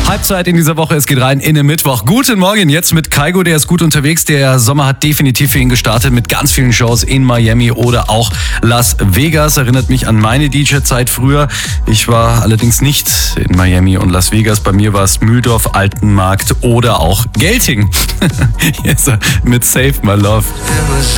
Halbzeit in dieser Woche, es geht rein in den Mittwoch. Guten Morgen, jetzt mit Kygo, der ist gut unterwegs. Der Sommer hat definitiv für ihn gestartet mit ganz vielen Shows in Miami oder auch Las Vegas. Erinnert mich an meine DJ-Zeit früher. Ich war allerdings nicht in Miami und Las Vegas. Bei mir war es Mühldorf, Altenmarkt oder auch Gelting. Hier ist er mit Save My Love.